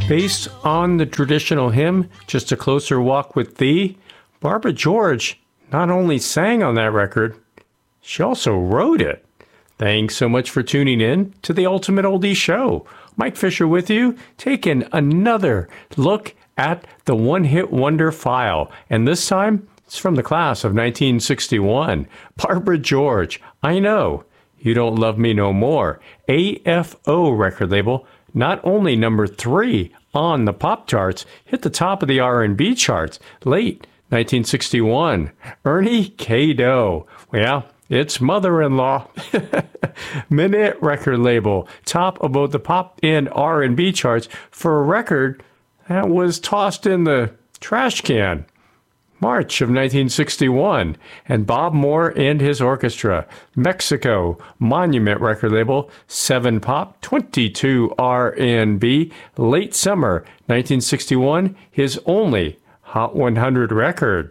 Based on the traditional hymn, Just a Closer Walk with Thee, Barbara George not only sang on that record, she also wrote it. Thanks so much for tuning in to the Ultimate Oldie Show. Mike Fisher with you, taking another look at the one-hit wonder file. And this time, it's from the class of 1961. Barbara George, I Know You Don't Love Me No More. AFO record label, not only number 3 on the pop charts, hit the top of the R&B charts late 1961. Ernie K. Doe. Well, it's mother-in-law. Minute record label, top of both the pop and R&B charts for a record that was tossed in the trash can. March of 1961, and Bob Moore and his orchestra. Mexico, Monument record label, 7 pop, 22 R&B. Late summer 1961, his only Hot 100 record.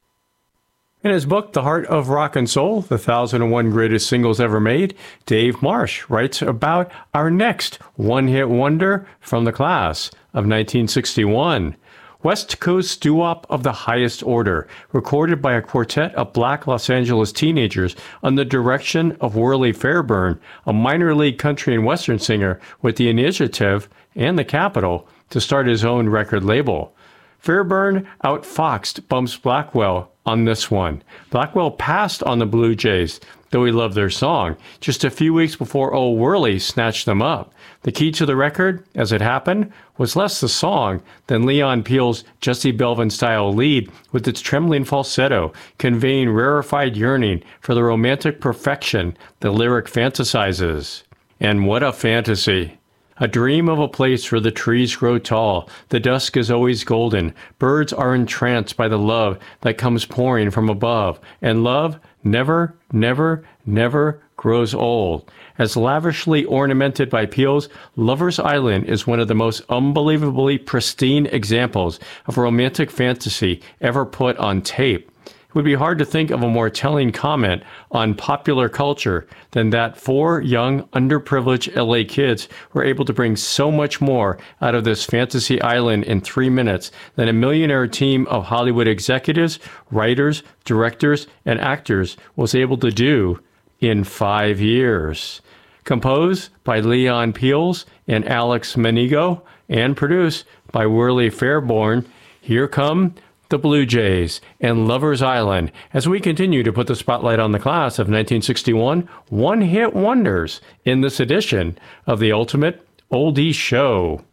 In his book, The Heart of Rock and Soul, The 1001 Greatest Singles Ever Made, Dave Marsh writes about our next one-hit wonder from the class of 1961. West Coast doo-wop of the highest order, recorded by a quartet of black Los Angeles teenagers under the direction of Worley Fairburn, a minor league country and western singer with the initiative and the capital to start his own record label. Fairburn outfoxed Bumps Blackwell on this one. Blackwell passed on the Blue Jays, though he loved their song, just a few weeks before old Worley snatched them up. The key to the record, as it happened, was less the song than Leon Peel's Jesse Belvin-style lead with its trembling falsetto, conveying rarefied yearning for the romantic perfection the lyric fantasizes. And what a fantasy! A dream of a place where the trees grow tall, the dusk is always golden, birds are entranced by the love that comes pouring from above, and love never, never, never grows old. As lavishly ornamented by Peel's, Lover's Island is one of the most unbelievably pristine examples of romantic fantasy ever put on tape. It would be hard to think of a more telling comment on popular culture than that 4 young, underprivileged LA kids were able to bring so much more out of this fantasy island in 3 minutes than a millionaire team of Hollywood executives, writers, directors, and actors was able to do in 5 years. Composed by Leon Peels and Alex Manigo and produced by Worley Fairburn, here come the Blue Jays and Lover's Island as we continue to put the spotlight on the class of 1961 one-hit wonders in this edition of the Ultimate Oldie Show.